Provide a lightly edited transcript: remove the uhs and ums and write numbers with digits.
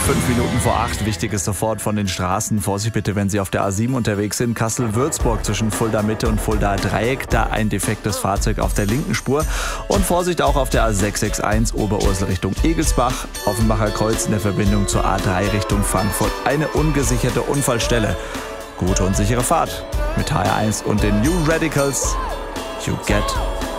Minuten vor 8. Wichtiges sofort von den Straßen. Vorsicht bitte, wenn Sie auf der A7 unterwegs sind. Kassel-Würzburg zwischen Fulda Mitte und Fulda Dreieck. Da ein defektes Fahrzeug auf der linken Spur. Und Vorsicht auch auf der A661 Oberursel Richtung Egelsbach. Offenbacher Kreuz in der Verbindung zur A3 Richtung Frankfurt. Eine ungesicherte Unfallstelle. Gute und sichere Fahrt mit HR1 und den New Radicals. You get